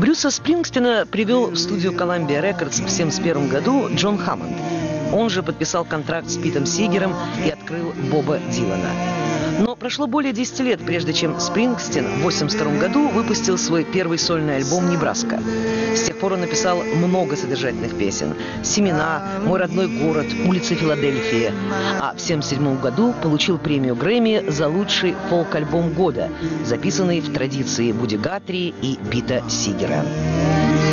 Брюса Спрингстина привел в студию Columbia Records в 1971 году Джон Хаммонд. Он же подписал контракт с Питом Сигером и открыл Боба Дилана. Но прошло более 10 лет, прежде чем Спрингстин в 1982 году выпустил свой первый сольный альбом «Небраска». С тех пор он написал много содержательных песен: «Семена», «Мой родной город», «Улица Филадельфии». А в 1977 году получил премию Грэмми за лучший фолк-альбом года, записанный в традиции Вуди Гатри и Пита Сигера.